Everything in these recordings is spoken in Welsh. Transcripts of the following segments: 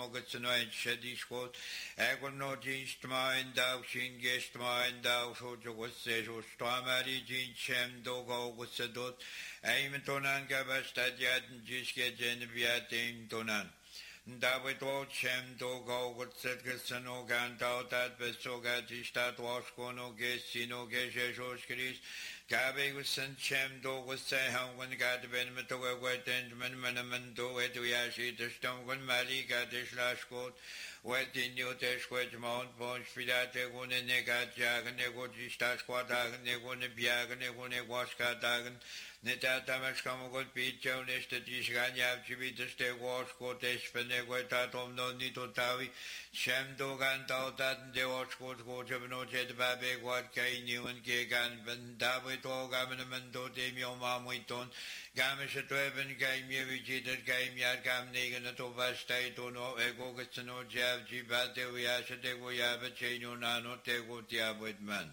mogetsnoin shedishkot egon no jinstmain dau shingestmain dau shojogose shostamari jinchem dogo gussedot eimentonan gabastadjad jiske jenviatim tonan David Chem dogo gutsetgesano gantau dat besoga jistat washkono gesino geshesh Christ Gabegusen Chem dogo say hangun gad ben metoga wetend men do etuyashi the stongun mali gadishlashkot wetin yotesh kwet mount ponch filate gune negat jag nego jistas kwadag nego ne biag nego ne washkatagen Netatamaskamogol Pichon is the Dishganya Chivitas de Washko Teshpeneguetatom no Nitotavi Shem Dogan Tautat de Washko Gojabno Jet Babe Guatkai New and Gegan Vendavito Gamanamento de Miomamuiton Gamashatweven Gaimia Vigited Gaimia Gam Negan at Ovastai no Egogetsano Jav Jibate Viasha de Goyaba Cheno Nano Tego Tiabwitman.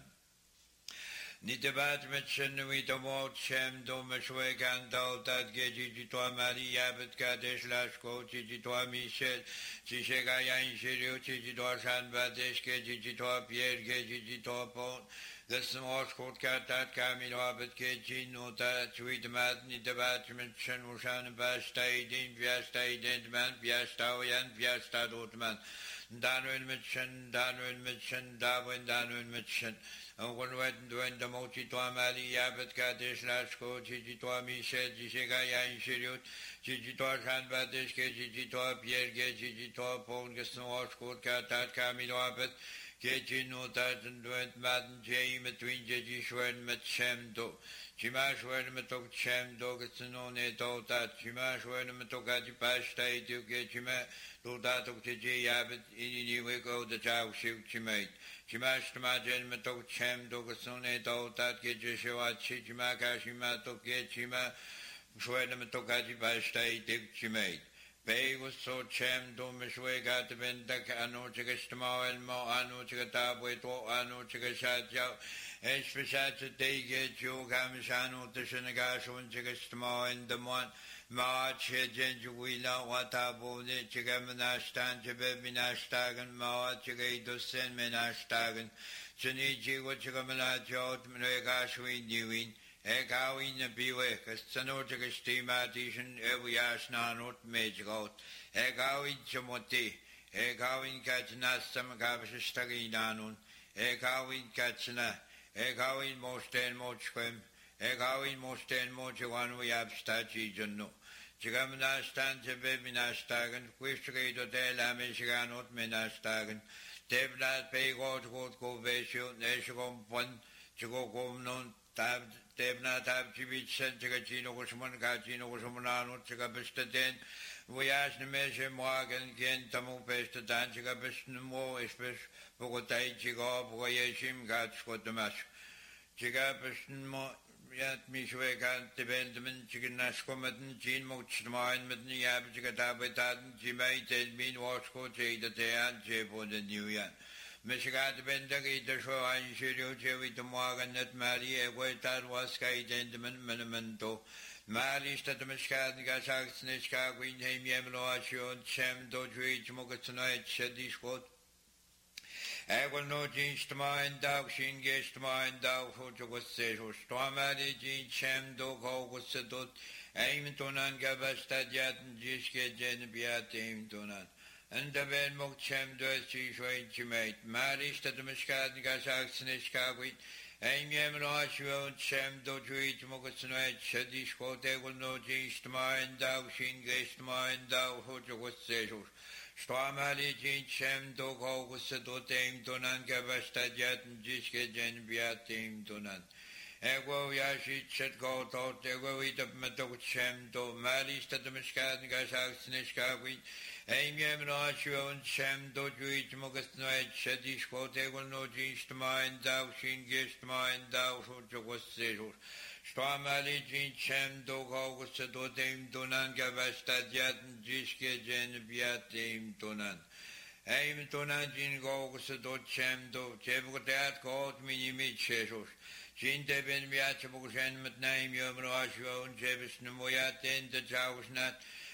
Nitabat Metchenui Tomo Chem Domashwe Gandal Tat Gejitoa Maria Betkadesh Lashko, Chijitoa Michel, Chishagayan Shirio, Chijitoa Shan Badesh, Gejitoa Pierre, Gejitoa Pont, the Smoshkot Katat Kamino Betkeji Nota, Chuitmat, Nitabat Metchen Mushan Bastaidin, Viastaidin Man, Viastawian, Viastadotman, Danwin Metchen, Darwin Danwin Metchen. When the Mochi Mali Yabet Kadesh Lashko, Chijitoa Michel, Jishagayan Shirut, Chijitoa Shanbadesh, Chijitoa Pierre, Chijitoa Pong, Snoshkot Katat Kamilo Abet, Kejino Tat and went Madden Jay between Jejishwen Metchemdo, Chimashwen Metok Chemdo, Getsunone Totat, Chimashwen Metokaji Pashta, Tukechime, Totatok Tiji Yabet, Iniwego, the Chow Shuk Chimate. Chimashmajan Matok Chem Dogasone Dotat Gejishua Chichimaka Gechima Shwedamatokaji Pastai Dik Chimate. Bay was so Chem Domishwe got the Vendak Anochigastamo and Mo Anochigatabweto Anochigashaja Especially they get you Gamishano to Shenagashun Chigastamo and the one. March Jenjuila Watabo Chigamanashtan Jebinashtagan Mawa Chigado Sen Menashtagan Chuniji Wachigamana Jot Mregashwin Newin Egawin Biwek Sanojagastima Tishan Eviashna Not Majgot Egawin Chamoti Egawin Kachna Samagavishtaginanun Egawin Kachna Egawin Mosten Mochquem Egawin Mosten Mochawan we abstachi Jano. Chigamanastan Jebinashtagan, Quishtrado de la Michiganot Menashtagan, Teblat Paygot Go Vesho, Neshagom Pon, Chigogom non Tab, Tebna Tab Chivich, Chigachino, Gosman Gachino, Gosmanano, Chigabistaden, Voyage Nemeshe Morgan, Gen Tamu Pesta Dan, Chigabisnamo, Especially Bogotai, Chigob, Voyashim, Gatskotamash, Chigabisnamo. Yet Mishwegan, the Benjamin, Chiganashkomatin, Jean Mochmain, Mitniab, Chigatabatan, Jimate, Mean Washko, Jay, the Tayan, Jebo, the New Yan. Michigan, the Bendagi, the show, and Shirio, Jewi, the Morgan, that Mary, a Waitan was Sky, Gentleman, Menamento, Mali, Statamishkan, Gashak, Snishka, Green, Ham, Yamloashon, Shem, Dodrich, Mogatsanoit, Shedishkot. Egon no jinstma and dog shingestma and dog hojogosse, Stomari jin chem dog hogosedot, Aimtonan gabastadiat and jiske genbiat aimtonan. And the ben mok chem does chishwain chimate, Marish that the Mishkat Gashak Snishkawit, Aimyam Rashuon chem do juit mogotsnoit, Shadishko, Egon no jinstma and dog shingestma and dog hojogosse. Stomali Jin Chem Dog Hogusadot Aim Donan Gabastadiat and Jiske Genbiat Aim Donan. Ego Yashi Chetgo Tot, Ego Eat of Metok Chem Do, Malis Tatamishkat Gashak Snishkawit, Aimyam Rashuon Chem Do Juit Mogasnoit, Shadishko, Ego no Jinstma and Dao Shin Gestma and Dao Hojogosero. Stomali Jin Chem Dog Hogusadot Aim Donan Gabastadiat and Jiske Genbiat Aim Donan. Aim Donan Jin Gogusadot Chem Do, Chebukat Got Minimit Shesos. Jin Deben Miachabushan Matnaim Yomrashuon, Jebis Namoyat and the Jausnat,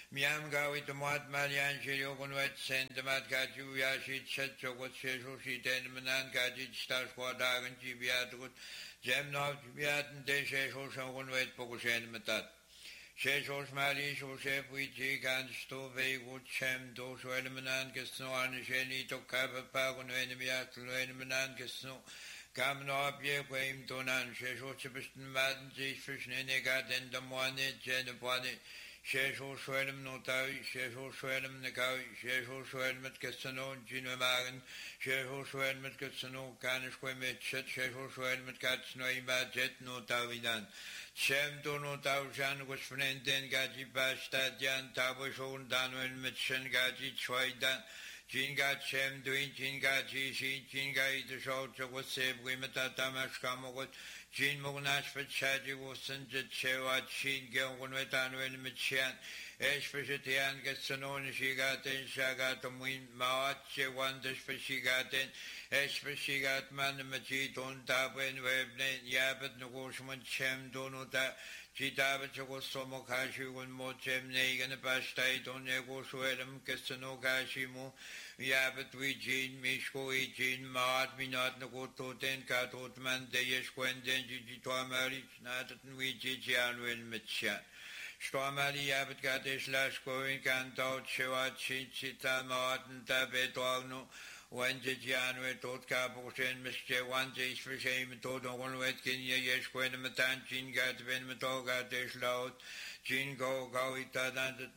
Miam gawit mat malian shiriogun wet sendemat gaju yashit chetchogut sheshushi denmanan gajit stashquadagan jibiatgut Jemnov jibiatan de sheshogun wet pogushen matat. Sheshos mali shoshe puichi gan sto vegut chem do shwelmanan gesno anisheni to kapapagun enemiat luenmanan gesno. Kamno abje quaim donan sheshos chibistan madan jish fishne negaden the moane jenapane. Shesho Schwellem Notawi, Shesho Schwellem Nagawi, Shesho Schwellem mit Gestano, Gino Magen, Shesho Schwellem mit Gestano, Kanischwe mit Chet, Shesho Schwellem mit Gatsno Ima Jet Notawidan. Chem do Notawjan was Frenden Gaji Bastadian, Tabushon Danwell mit Shen Gaji Chwaidan, Jinga Chem doing Jinga Jishi, Jinga the show was saved with Tamash Kamogot. Jin Mognash for Chaji was sent to Chewa Chin Gelwatan when Michian, Eshpeshetian gets an own Shigaten, Shagatum Win, Mawache wonders for Shigaten, Eshpeshigat Man, Majiton, Tabwen, Webne, Yabet, Nogosman, Chem, Donota, Jitabachosomokashi, one more Chem, Negan, Pastai, Don Negoswellum, Kestanogashimu. Yabet we Jean, Mishko, Jean, Mart, Minot, Nagoto, Ten, Katot, Man, Deyesh, Quenden, Jitwamari, Natan, we Jijan, Will Mitchan. Stormali, Yabet, Gadesh, Lashko, in Canto, Chewa, Chita, Martin, Tabet, Orno, when Jijan, we taught Caposhen, Mr. One Day for shame, told on one wet Kenya, Yesh, Quentin, Matan, Jin, Gatven, Matoga, Desh, Loud. Jingo Gawita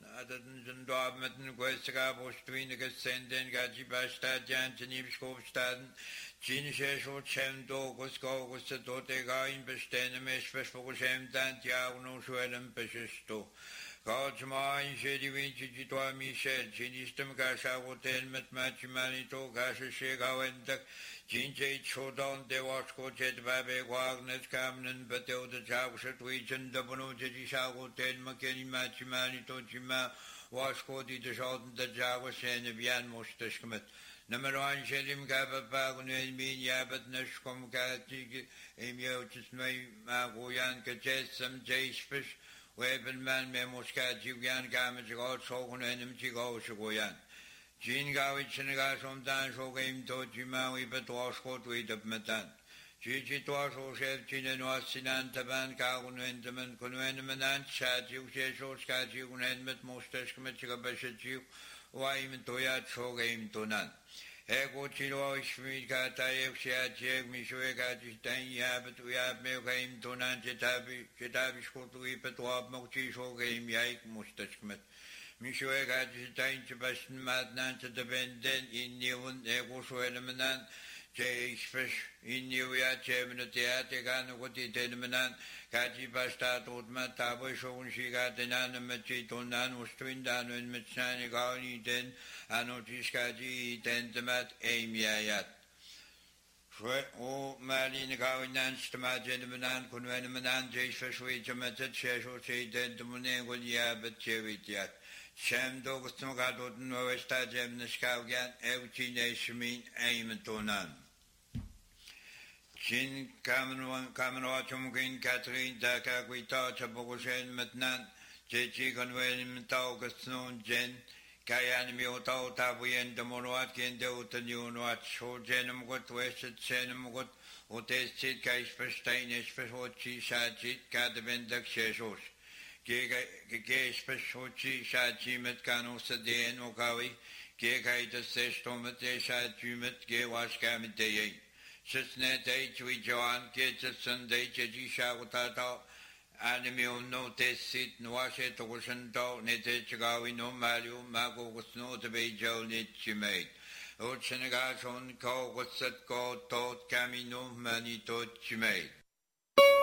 and Dormitten, Guestaga, Bostwin, Senden, Gaji Bastad, Jantanim Skopstaden, Jin Shesho, Chem Dogos, Gogos, the Dotega in Bestenem, Especial Shem, Dantia, no Swellem, Peshesto. Gauchma in Shady Vinci, Jitwa Michel, Chinistum Gasha, Hotel, Matmachimanito, Gasha Shega, and Jinjay Chodan, De Wasco, Jet Babe, Wagner, Camden, Batel, the Javshat, Wijan, the Bono, Jedisha, Hotel, McKinney, Machimanito, Jima, Wasco, the Jordan, the Java, Senebian, Mostashkamet. Number 1, Shelim Gaba Bagun, Elmin, Yabat, Nashkom, Katig, Emiotis, Magoyan, Kajet, some Jayfish, Webelman, Memoska, Jigan, Gamage, God, Sogan, and Mchigo, Shagoyan. Jin Gawich and Gasom Dan so game to Jimawi, but was caught with the Matan. Gigi Torso Chef Jin and Wasinan Taban, Kagun, Enderman, Kunwenman, Chat, you say so scat you and met most Eskimetical Bashet you, why even Toyat so game to none. Ego Chilo, Shmika, Tayev, Shiat, Mishuega, Jitan, Yabet, we have milk game to none, Jetabi, Scott, we put up Mochi so game, Yike, Mustachmet. Mishuega Jitain Chibashan Madnan to the Benden in Newon, Ego Swellemanan, Jay Fish in Newya, Chairman of the Atigan, what he did Manan, Kaji Basta, Totma, Tabo, Shon, she got an animachiton, was twin down in Mitchani Gani, then Anotiskaji, then the mat, Amiayat. O Malin Gawinan, Stama, Gentleman, Kunwemanan, Jay Fish, which a method, Shesho, say, then the Munan will yabet, Chevitiat. Shem Dogus Nogadot Novesta Jem Nishkaugan, Evchi Nashmin, Aimatonan. Jin Kamanwachum Green Catherine, Daka, Guita, Chabogoshen, Metnan, Jechi Conwell, Taugus Non Jen, Kayan Mioto, Tabuyan, the Monwatkin, the Utanunwat, Show Jenum got Wested, Senum got Utested, Kaish Pestainish, Peshochi, Shajit, Kadabendak Sheshos. Gegesh Peshochi, Shajimet, Kanos, the Nogawi, Gegai the Sestomet, Shajimet, Gewash Gamite. Sisnet H. We Joan, Gets a Sunday, Jeji Shagotata, Animio no Tessit, Noashet, Oceanto, Netechagawi, no Malu, Mago was no to be Joe Nitchimate. Oceanagason, Ko, what's that called, Tot, Camino, Mani, Tot, Chimate.